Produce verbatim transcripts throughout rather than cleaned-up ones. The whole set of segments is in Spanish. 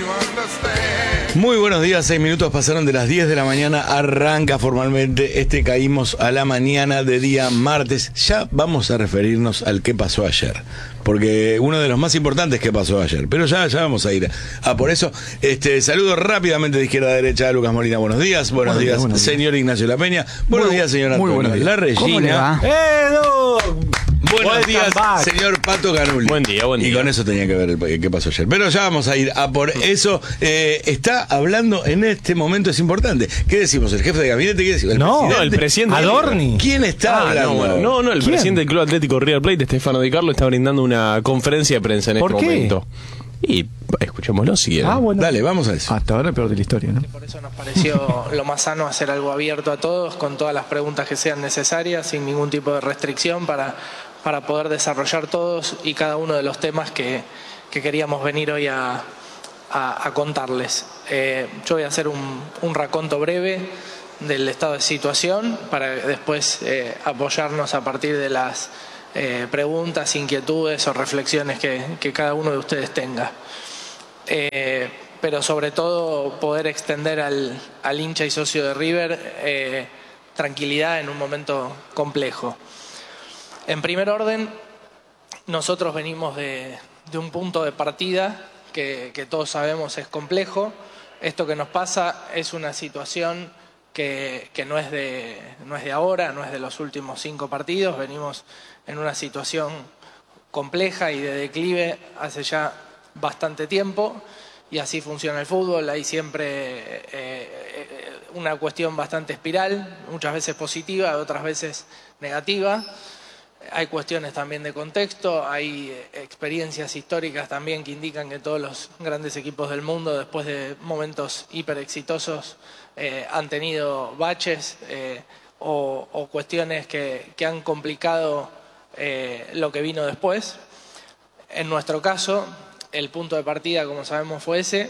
Muy buenos días, seis minutos pasaron de las diez de la mañana, arranca formalmente este Caímos a la Mañana de día martes. Ya vamos a referirnos al que pasó ayer, porque uno de los más importantes que pasó ayer, pero ya, ya vamos a ir a por eso. Este, saludo rápidamente de izquierda a derecha a Lucas Molina, buenos días, buenos, buenos días, días señor Ignacio La Peña, buenos muy, días señor Antonio buenos días. La Regina. ¡Eh, no! Buenos días, back. señor Pato Canuli. Buen día, buen día. Y con eso tenía que ver el, qué pasó ayer. Pero ya vamos a ir a por eso. Eh, está hablando en este momento, es importante. ¿Qué decimos? ¿El jefe de gabinete? ¿Qué decimos? ¿El no, presidente? no, el presidente. Adorni. ¿Quién está ah, hablando? No, bueno, no, no, el ¿Quién? presidente del Club Atlético River Plate, Stefano Di Carlo, está brindando una conferencia de prensa en ¿Por este qué? momento. Y escuchémoslo si quieren. Ah, bueno. Dale, vamos a eso. Hasta ahora el peor de la historia, ¿no? Por eso nos pareció lo más sano hacer algo abierto a todos, con todas las preguntas que sean necesarias, sin ningún tipo de restricción, para, para poder desarrollar todos y cada uno de los temas que, que queríamos venir hoy a, a, a contarles. Eh, yo voy a hacer un, un raconto breve del estado de situación para después eh, apoyarnos a partir de las eh, preguntas, inquietudes o reflexiones que, que cada uno de ustedes tenga. Eh, pero sobre todo poder extender al, al hincha y socio de River eh, tranquilidad en un momento complejo. En primer orden, nosotros venimos de, de un punto de partida que, que todos sabemos es complejo. Esto que nos pasa es una situación que, que no es de, no es de ahora, no es de los últimos cinco partidos. Venimos en una situación compleja y de declive hace ya bastante tiempo, y así funciona el fútbol. Hay siempre eh, una cuestión bastante espiral, muchas veces positiva, otras veces negativa. Hay cuestiones también de contexto, hay experiencias históricas también que indican que todos los grandes equipos del mundo, después de momentos hiper exitosos, eh, han tenido baches eh, o, o cuestiones que, que han complicado eh, lo que vino después. En nuestro caso, el punto de partida, como sabemos, fue ese,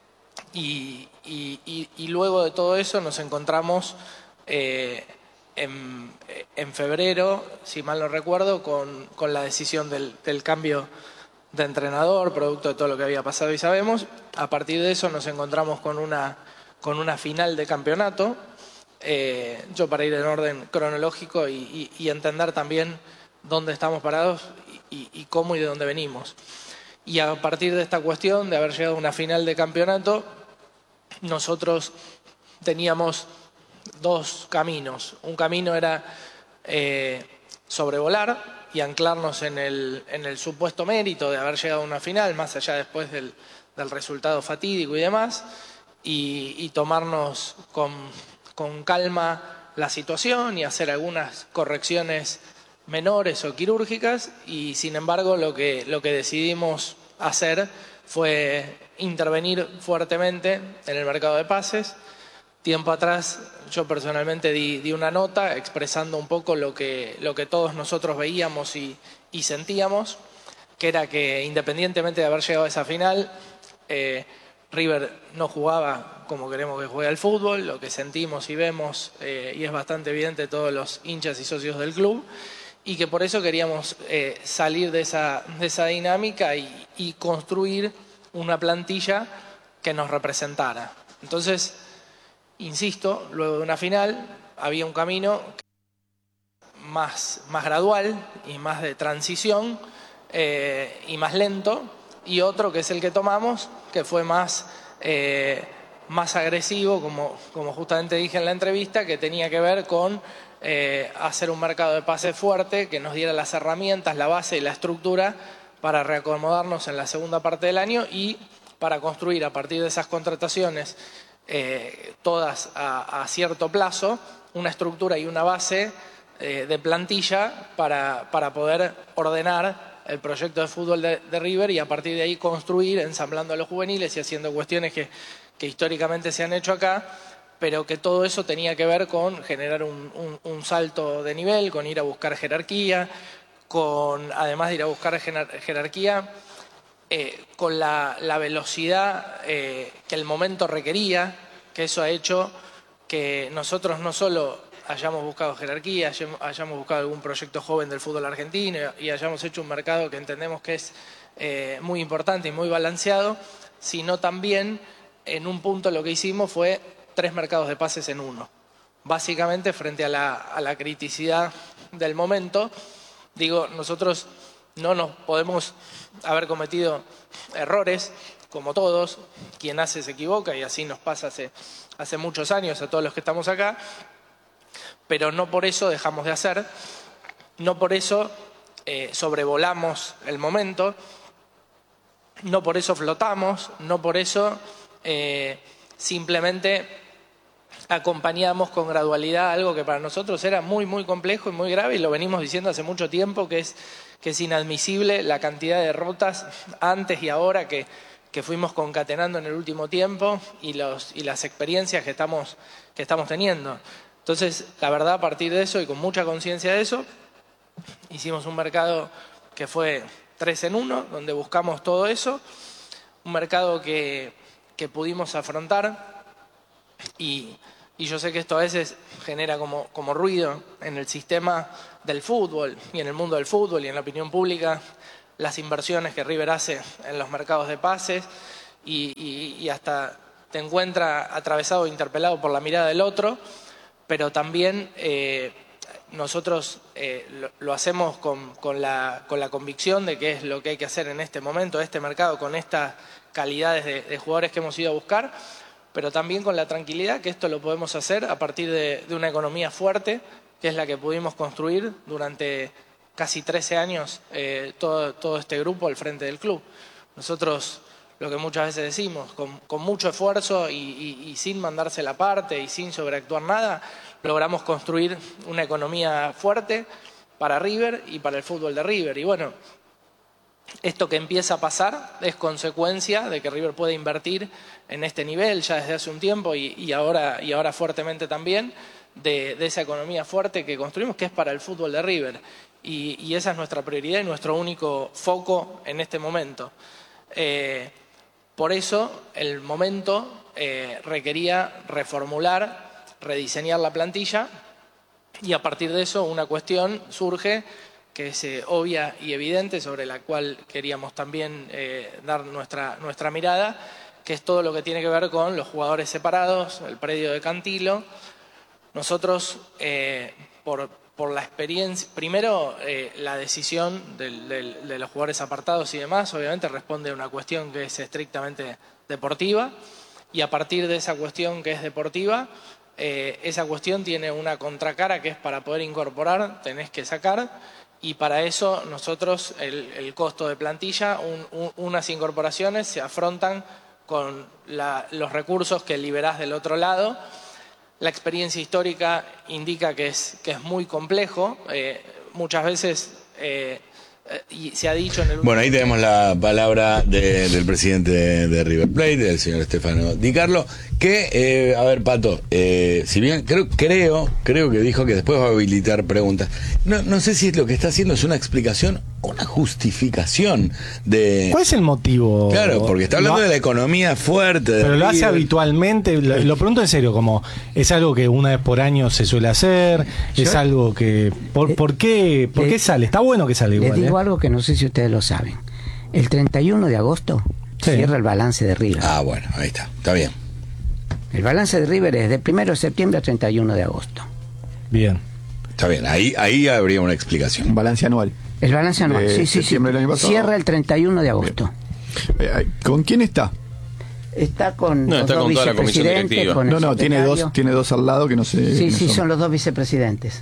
y, y, y, y luego de todo eso nos encontramos eh, en, en febrero, si mal no recuerdo, con, con la decisión del, del cambio de entrenador, producto de todo lo que había pasado y sabemos. A partir de eso nos encontramos con una, con una final de campeonato, eh, yo para ir en orden cronológico y, y, y entender también dónde estamos parados y, y cómo y de dónde venimos. Y a partir de esta cuestión de haber llegado a una final de campeonato, nosotros teníamos dos caminos. Un camino era eh, sobrevolar y anclarnos en el, en el supuesto mérito de haber llegado a una final, más allá después del, del resultado fatídico y demás, y, y tomarnos con, con calma la situación y hacer algunas correcciones menores o quirúrgicas. Y sin embargo lo que, lo que decidimos hacer fue intervenir fuertemente en el mercado de pases. Tiempo atrás yo personalmente di, di una nota expresando un poco lo que, lo que todos nosotros veíamos y, y sentíamos, que era que independientemente de haber llegado a esa final, eh, River no jugaba como queremos que juegue al fútbol, lo que sentimos y vemos, eh, y es bastante evidente todos los hinchas y socios del club, y que por eso queríamos eh, salir de esa, de esa dinámica y, y construir una plantilla que nos representara. Entonces, insisto, luego de una final había un camino más, más gradual y más de transición eh, y más lento, y otro que es el que tomamos, que fue más, eh, más agresivo, como, como justamente dije en la entrevista, que tenía que ver con Eh, hacer un mercado de pases fuerte que nos diera las herramientas, la base y la estructura para reacomodarnos en la segunda parte del año y para construir a partir de esas contrataciones, eh, todas a, a cierto plazo, una estructura y una base eh, de plantilla para, para poder ordenar el proyecto de fútbol de, de River, y a partir de ahí construir, ensamblando a los juveniles y haciendo cuestiones que, que históricamente se han hecho acá, pero que todo eso tenía que ver con generar un, un, un salto de nivel, con ir a buscar jerarquía, con, además de ir a buscar jerarquía, eh, con la, la velocidad eh, que el momento requería, que eso ha hecho que nosotros no solo hayamos buscado jerarquía, hayamos buscado algún proyecto joven del fútbol argentino y hayamos hecho un mercado que entendemos que es eh, muy importante y muy balanceado, sino también en un punto lo que hicimos fue tres mercados de pases en uno. Básicamente frente a la, a la criticidad del momento, digo, nosotros no nos podemos haber cometido errores, como todos, quien hace se equivoca y así nos pasa hace, hace muchos años a todos los que estamos acá, pero no por eso dejamos de hacer, no por eso eh, sobrevolamos el momento, no por eso flotamos, no por eso eh, simplemente acompañamos con gradualidad algo que para nosotros era muy, muy complejo y muy grave, y lo venimos diciendo hace mucho tiempo, que es, que es inadmisible la cantidad de derrotas antes y ahora que, que fuimos concatenando en el último tiempo y, los, y las experiencias que estamos, que estamos teniendo. Entonces, la verdad, a partir de eso y con mucha conciencia de eso, hicimos un mercado que fue tres en uno, donde buscamos todo eso, un mercado que, que pudimos afrontar y... Y yo sé que esto a veces genera como, como ruido en el sistema del fútbol y en el mundo del fútbol y en la opinión pública, las inversiones que River hace en los mercados de pases y, y, y hasta te encuentra atravesado e interpelado por la mirada del otro, pero también eh, nosotros eh, lo, lo hacemos con, con, la, con la convicción de que es lo que hay que hacer en este momento, este mercado, con estas calidades de, de jugadores que hemos ido a buscar, pero también con la tranquilidad que esto lo podemos hacer a partir de, de una economía fuerte, que es la que pudimos construir durante casi trece años eh, todo, todo este grupo al frente del club. Nosotros, lo que muchas veces decimos, con, con mucho esfuerzo y, y, y sin mandarse la parte y sin sobreactuar nada, logramos construir una economía fuerte para River y para el fútbol de River. Y bueno, esto que empieza a pasar es consecuencia de que River puede invertir en este nivel ya desde hace un tiempo y, y, ahora, y ahora fuertemente también de, de esa economía fuerte que construimos, que es para el fútbol de River. Y, y esa es nuestra prioridad y nuestro único foco en este momento. Eh, por eso el momento eh, requería reformular, rediseñar la plantilla y a partir de eso una cuestión surge que es eh, obvia y evidente, sobre la cual queríamos también eh, dar nuestra, nuestra mirada, que es todo lo que tiene que ver con los jugadores separados, el predio de Cantilo. Nosotros, eh, por, por la experiencia, primero eh, la decisión del, del, de los jugadores apartados y demás, obviamente responde a una cuestión que es estrictamente deportiva, y a partir de esa cuestión que es deportiva, eh, esa cuestión tiene una contracara que es para poder incorporar, tenés que sacar. Y para eso nosotros el, el costo de plantilla, un, un, unas incorporaciones se afrontan con la, los recursos que liberás del otro lado. La experiencia histórica indica que es, que es muy complejo, eh, muchas veces eh, y se ha dicho en el... Bueno, ahí tenemos la palabra de, del presidente de, de River Plate, del señor Stefano Di Carlo, que, eh, a ver, Pato, eh, si bien creo, creo, creo que dijo que después va a habilitar preguntas. No, no sé si lo que está haciendo es una explicación o una justificación de... ¿Cuál es el motivo? Claro, porque está hablando lo, de la economía fuerte. De pero lo hace River. habitualmente, lo, lo pregunto en serio, como es algo que una vez por año se suele hacer, Yo, es algo que... ¿Por, por qué, por le, qué sale? Está bueno que sale igual. Les digo ¿eh? algo que no sé si ustedes lo saben. El treinta y uno de agosto sí. cierra el balance de River. Ah, bueno, ahí está, está bien. El balance de River es del primero de septiembre al treinta y uno de agosto. Bien. Está bien, ahí, ahí habría una explicación. Un balance anual. El balance anual, eh, sí, sí, sí. Del año pasado. Cierra el treinta y uno de agosto. Eh, ¿Con quién está? Está con no, los está dos con toda la comisión vicepresidentes. directiva. Con no, no, tiene dos, tiene dos al lado que no sé. Sí, sí, son. son los dos vicepresidentes.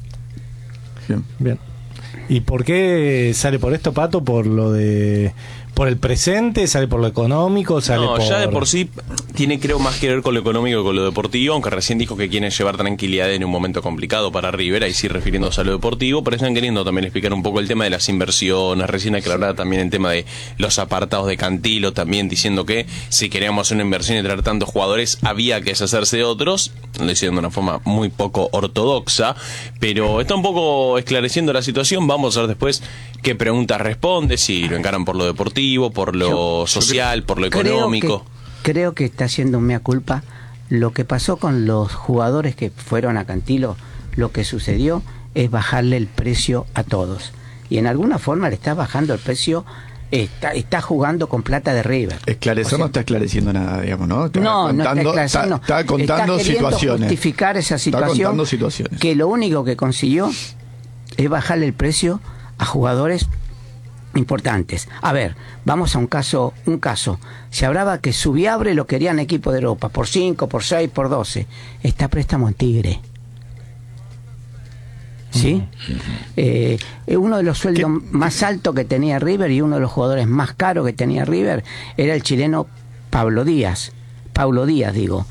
Bien. Bien. ¿Y por qué sale por esto, Pato? ¿Por lo de por el presente? ¿Sale por lo económico? ¿Sale no, por... ya de por sí tiene creo más que ver con lo económico que con lo deportivo, aunque recién dijo que quieren llevar tranquilidad en un momento complicado para River, ahí sí refiriéndose a lo deportivo, pero están queriendo también explicar un poco el tema de las inversiones, recién aclaraba también el tema de los apartados de Cantilo, también diciendo que si queríamos hacer una inversión y traer tantos jugadores había que deshacerse de otros, lo diciendo de una forma muy poco ortodoxa, pero está un poco esclareciendo la situación. Vamos a ver después qué preguntas responde, si lo encaran por lo deportivo, por lo yo, social, yo por lo económico. Creo que, creo que está haciendo un mea culpa. Lo que pasó con los jugadores que fueron a Cantilo, lo que sucedió es bajarle el precio a todos. Y en alguna forma le está bajando el precio Está, está jugando con plata de River. Esclarecer o sea, no está esclareciendo nada, digamos, ¿no? Está no, contando, no está esclareciendo. Está, está contando está situaciones. justificar esa situación. Está contando situaciones. Que lo único que consiguió es bajarle el precio a jugadores importantes. A ver, vamos a un caso, un caso. Se hablaba que Subiabre lo querían equipo de Europa por cinco, por seis, por doce. Está préstamo en Tigre. ¿Sí? Eh, uno de los sueldos ¿Qué? más altos que tenía River y uno de los jugadores más caros que tenía River era el chileno Pablo Díaz. Pablo Díaz, digo.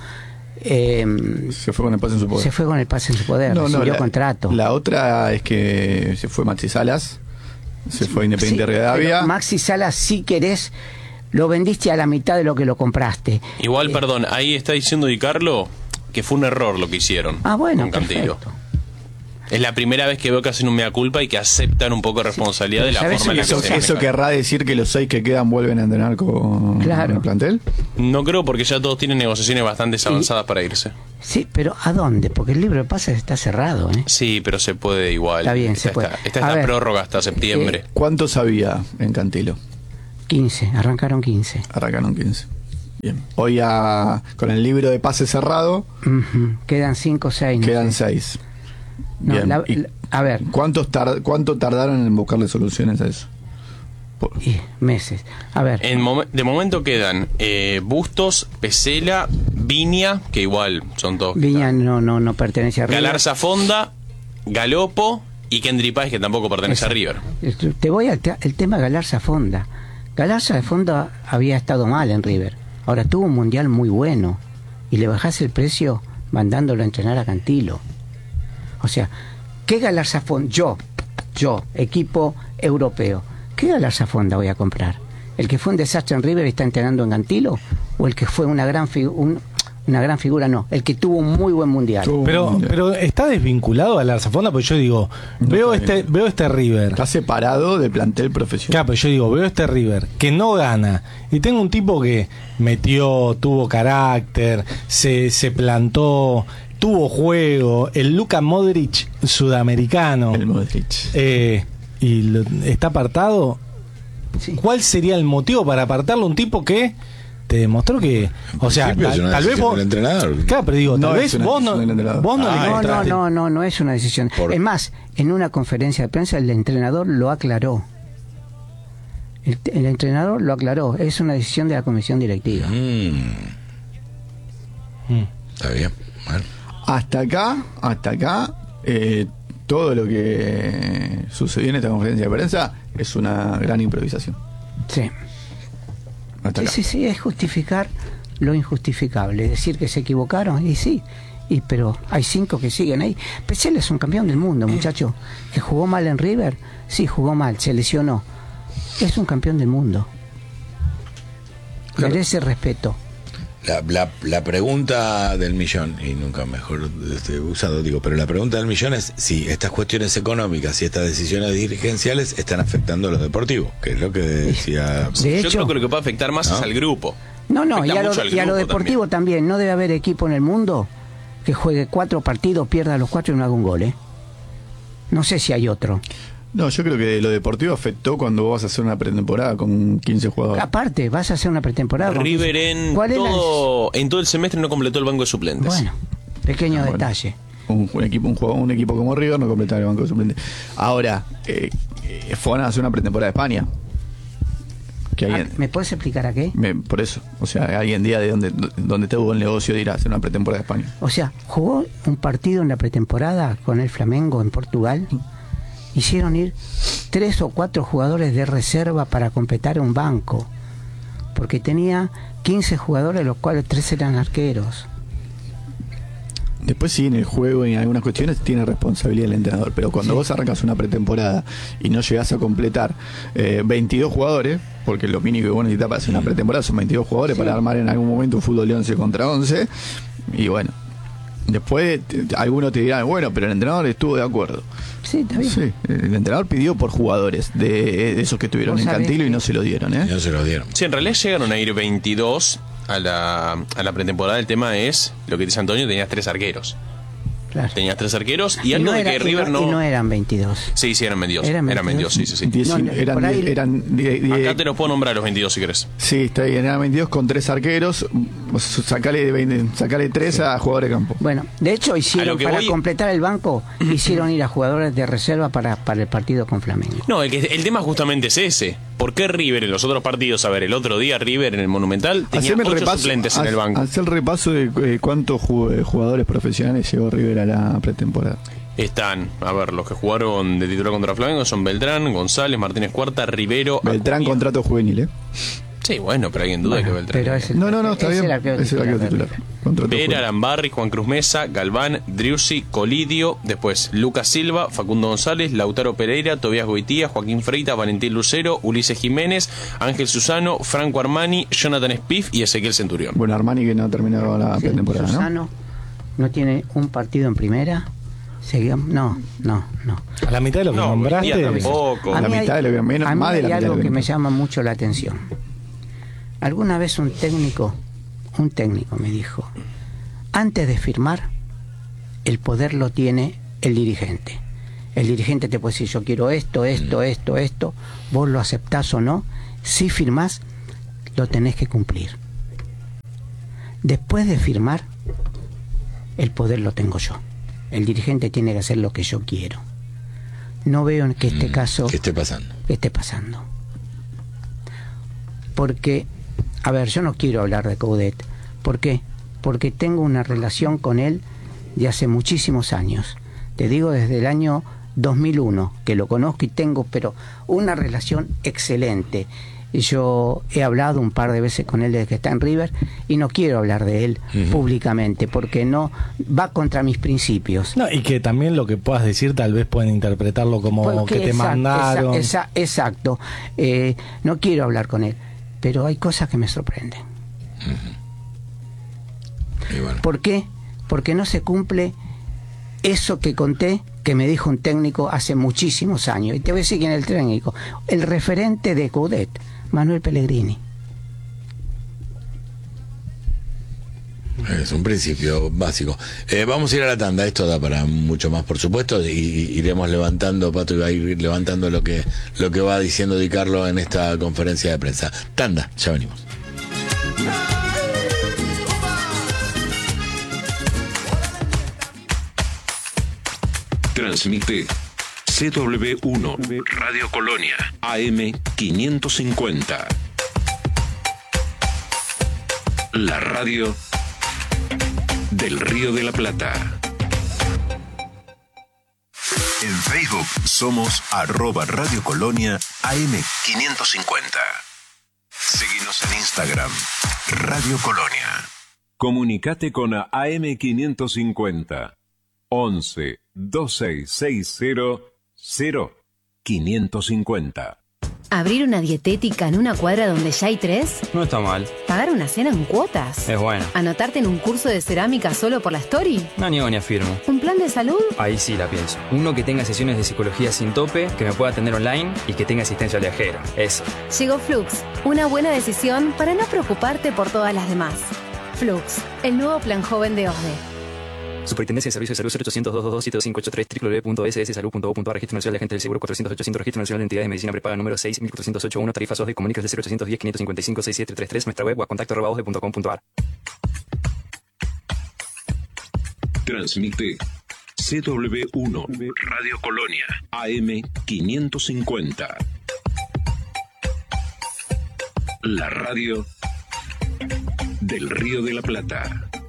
Eh, se fue con el pase en su poder. Se fue con el pase en su poder, no, recibió no, la, contrato. La otra es que se fue Maxi Salas, se fue Independiente sí, Rivadavia. Maxi Salas, si querés, lo vendiste a la mitad de lo que lo compraste. Igual, eh, perdón, ahí está diciendo Di Carlo que fue un error lo que hicieron. Ah, bueno, con Cantilo. perfecto. Es la primera vez que veo que hacen un mea culpa y que aceptan un poco de responsabilidad sí, de la forma en la que eso, se ¿Eso querrá decir que los seis que quedan vuelven a entrenar con claro. el plantel? No creo, porque ya todos tienen negociaciones bastante avanzadas sí. para irse. Sí, pero ¿a dónde? Porque el libro de pases está cerrado, ¿eh? Sí, pero se puede igual. Está bien, esta, se puede. Esta, esta es la ver, prórroga hasta septiembre. Eh, ¿Cuántos había en Cantilo? quince, arrancaron quince. Arrancaron quince. Bien. Hoy a, con el libro de pases cerrado. Uh-huh. Quedan cinco o seis. Quedan no sé. seis. No, Bien. la, la, a ver. ¿Cuántos tar, ¿Cuánto tardaron en buscarle soluciones a eso? Por... Y meses. A ver. En mom de momento quedan eh, Bustos, Pesela, Viña, que igual son todos. Viña no, no, no pertenece a River. Galarza Fonda, Galopo y Kendry Páez, que tampoco pertenece Exacto. a River. Te voy al te el tema Galarza Fonda. Galarza de Fonda había estado mal en River. Ahora tuvo un mundial muy bueno. Y le bajás el precio mandándolo a entrenar a Cantilo. O sea, ¿qué Galarza Fonda? Yo, yo, equipo europeo, ¿qué Galarza Fonda voy a comprar? ¿El que fue un desastre en River y está entrenando en Cantilo? ¿O el que fue una gran figura? Un, una gran figura, no, el que tuvo un muy buen mundial. Pero, pero está desvinculado a Galarza Fonda, porque yo digo, no veo este, bien. veo este River. Está separado del plantel profesional. Claro, pero yo digo, veo este River que no gana. Y tengo un tipo que metió, tuvo carácter, se, se plantó, tuvo juego, el Luka Modric sudamericano. El Modric. Eh, y lo, está apartado. Sí. ¿Cuál sería el motivo para apartarlo? Un tipo que te demostró que, o sea, tal, tal vez vos, claro, pero digo, no tal vez vos no, vos no, ah, le no, no, no, no, no es una decisión. Por... Es más, en una conferencia de prensa el entrenador lo aclaró. El, el entrenador lo aclaró. Es una decisión de la comisión directiva. Mm. Mm. Está bien. Bueno. Hasta acá, hasta acá, eh, todo lo que sucedió en esta conferencia de prensa es una gran improvisación. Sí. Sí, sí, sí, es justificar lo injustificable, decir que se equivocaron, y sí, y pero hay cinco que siguen ahí. Pesela es un campeón del mundo, muchacho, que jugó mal en River, sí, jugó mal, se lesionó, es un campeón del mundo, merece respeto. La, la, la pregunta del millón, y nunca mejor este, usado, digo, pero la pregunta del millón es si estas cuestiones económicas y estas decisiones dirigenciales están afectando a los deportivos, que es lo que decía. De hecho, yo creo que lo que puede afectar más ¿no? es al grupo. No, no, y a, lo, y a lo deportivo también. también. No debe haber equipo en el mundo que juegue cuatro partidos, pierda los cuatro y no haga un gol, ¿eh? No sé si hay otro. No, yo creo que lo deportivo afectó cuando vos vas a hacer una pretemporada con quince jugadores. Aparte, vas a hacer una pretemporada con River en todo, la... en todo el semestre no completó el banco de suplentes. Bueno, pequeño ah, detalle. Bueno, un, un, equipo, un, jugador, un equipo como River no completaba el banco de suplentes. Ahora, eh, eh, fueron a hacer una pretemporada de España. Que alguien, ¿Me puedes explicar a qué? Me, por eso, o sea, alguien día de donde, donde tuvo el negocio de ir a hacer una pretemporada de España. O sea, jugó un partido en la pretemporada con el Flamengo en Portugal. Hicieron ir tres o cuatro jugadores de reserva para completar un banco, porque tenía quince jugadores, de los cuales tres eran arqueros. Después sí, en el juego y en algunas cuestiones tiene responsabilidad el entrenador, pero cuando sí. vos arrancas una pretemporada y no llegás a completar eh, veintidós jugadores, porque lo mínimo que vos necesitas para hacer una pretemporada son veintidós jugadores sí. para armar en algún momento un fútbol de once contra once, y bueno, después te, algunos te dirán, bueno, pero el entrenador estuvo de acuerdo. Sí, está bien. Sí, el entrenador pidió por jugadores de, de esos que estuvieron en Cantilo y no se lo dieron, ¿eh? No se lo dieron. Sí, en realidad llegaron a ir veintidós a la, a la pretemporada. El tema es, lo que dice Antonio, tenías tres arqueros. Claro. Tenías tres arqueros y, Y algo no, de era- que y River no, no... y no eran veintidós. Sí, sí, eran veintidós. Eran Eran veintidós, sí, sí, sí. diez, No, no, eran, por ahí- diez, eran diez, diez, Acá te los puedo nombrar los veintidós si querés. sí, está bien, eran veintidós con tres arqueros. O sea, sacale, veinte, sacale tres a jugadores de campo. Bueno, de hecho A hicieron, lo que para voy- completar el banco, hicieron ir a jugadores de reserva para, para el partido con Flamengo. No, el, que- el tema justamente es ese. ¿Por qué River en los otros partidos? A ver, el otro día River en el Monumental tenía Haceme el ocho repaso, suplentes en haz- el banco. haz el repaso de eh, cuántos ju- jugadores profesionales llegó River a la pretemporada. Están, a ver, los que jugaron de titular contra Flamengo son Beltrán, González, Martínez Cuarta, Rivero. Beltrán, Acuña. contrato juvenil, ¿eh? Sí, bueno, pero hay en duda Bueno, que Beltrán. pero es el, No, no, no, está es bien. el arquero Es el arquero titular de titular. River. Contrato Vera, juvenil. Arambarri, Juan Cruz Mesa, Galván, Driussi, Colidio, después Lucas Silva, Facundo González, Lautaro Pereira, Tobías Goitía, Joaquín Freitas, Valentín Lucero, Ulises Jiménez, Ángel Susano, Franco Armani, Jonathan Spiff y Ezequiel Centurión. Bueno, Armani que no ha terminado la Sí, pretemporada, ¿no? Susano no tiene un partido en primera. Seguimos, no, no, no. A la mitad de lo que No, nombraste. Goitía tampoco. A La mí mitad de lo que- menos- a mí más de la hay mitad de algo lo que que me nombraste. llama mucho la atención. Alguna vez un técnico, un técnico me dijo, antes de firmar, el poder lo tiene el dirigente. El dirigente te puede decir, yo quiero esto, esto, esto, esto, vos lo aceptás o no. Si firmás, lo tenés que cumplir. Después de firmar, el poder lo tengo yo. El dirigente tiene que hacer lo que yo quiero. No veo en que este caso ¿Qué esté pasando? esté pasando. Porque, a ver, yo no quiero hablar de Coudet. ¿Por qué? Porque tengo una relación con él de hace muchísimos años. Te digo desde el año dos mil uno, que lo conozco y tengo, pero una relación excelente. Yo he hablado un par de veces con él desde que está en River y no quiero hablar de él Ujú. públicamente porque no va contra mis principios. No, y que también lo que puedas decir tal vez pueden interpretarlo como Porque que te exacto, mandaron. esa- esa- exacto. Eh, no quiero hablar con él, pero hay cosas que me sorprenden. Y bueno. ¿Por qué? Porque no se cumple eso que conté, que me dijo un técnico hace muchísimos años. Y te voy a decir quién es el técnico. El referente de Coudet, Manuel Pellegrini. Es un principio básico. Eh, vamos a ir a la tanda, esto da para mucho más, por supuesto, y, y iremos levantando, Pato iba a ir levantando lo que, lo que va diciendo Di Carlo en esta conferencia de prensa. Tanda, ya venimos. Transmite C W uno Radio Colonia A M quinientos cincuenta. La radio del Río de la Plata. En Facebook somos arroba Radio Colonia A M quinientos cincuenta. Seguinos en Instagram, Radio Colonia. Comunicate con A M quinientos cincuenta. once veintiséis sesenta cero quinientos cincuenta. ¿Abrir una dietética en una cuadra donde ya hay tres? No está mal, ¿Pagar una cena en cuotas? es bueno. ¿Anotarte en un curso de cerámica solo por la story? No niego ni afirmo. ¿Un plan de salud? Ahí sí la pienso. Uno que tenga sesiones de psicología sin tope, que me pueda atender online y que tenga asistencia viajera. Eso. Llegó Flux, una buena decisión para no preocuparte por todas las demás. Flux, el nuevo plan joven de O S D E. Superintendencia de Servicios de Salud cero ochocientos, doscientos veintidós, siete cinco ocho tres, w w w punto s s salud punto gov punto a r. Registro Nacional de Agentes del Seguro cuatrocientos ochocientos. Registro Nacional de Entidades de Medicina Prepaga número seis mil cuatrocientos ochenta y uno. Tarifas O S D E. Comunicas de cero ochocientos diez, quinientos cincuenta y cinco, sesenta y siete treinta y tres. Nuestra web o a contacto arroba o s d e punto com punto a r. Transmite C W uno Radio Colonia A M quinientos cincuenta. La radio del Río de la Plata.